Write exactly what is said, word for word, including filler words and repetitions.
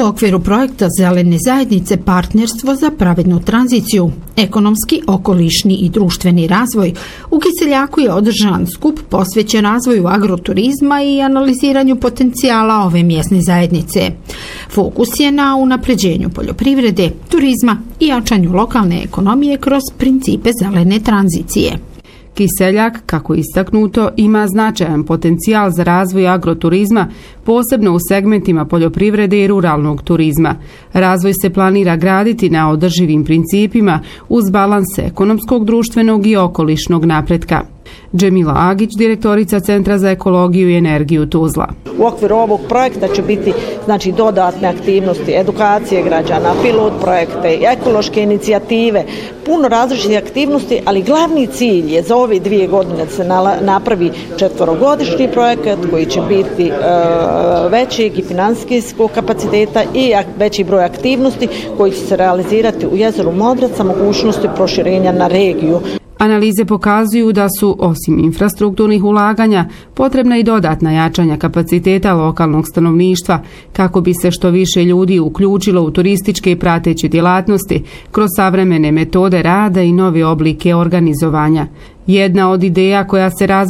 U okviru projekta Zelene zajednice Partnerstvo za pravednu tranziciju, ekonomski, okolišni i društveni razvoj, u Kiseljaku je održan skup posvećen razvoju agroturizma i analiziranju potencijala ove mjesne zajednice. Fokus je na unapređenju poljoprivrede, turizma i jačanju lokalne ekonomije kroz principe zelene tranzicije. Kiseljak, kako je istaknuto, ima značajan potencijal za razvoj agroturizma, posebno u segmentima poljoprivrede i ruralnog turizma. Razvoj se planira graditi na održivim principima uz balans ekonomskog, društvenog i okolišnog napretka. Džemila Agić, direktorica Centra za ekologiju i energiju Tuzla. U okviru ovog projekta će biti znači, dodatne aktivnosti, edukacije građana, pilot projekte, ekološke inicijative, puno različitih aktivnosti, ali glavni cilj je za ove dvije godine da se napravi četvorogodišnji projekat koji će biti e, većeg i financijskog kapaciteta i veći broj aktivnosti koji će se realizirati u jezeru Modrac sa mogućnosti proširenja na regiju. Analize pokazuju da su, osim infrastrukturnih ulaganja, potrebna i dodatna jačanja kapaciteta lokalnog stanovništva, kako bi se što više ljudi uključilo u turističke i prateće djelatnosti kroz savremene metode rada i nove oblike organizovanja. Jedna od ideja koja se razvija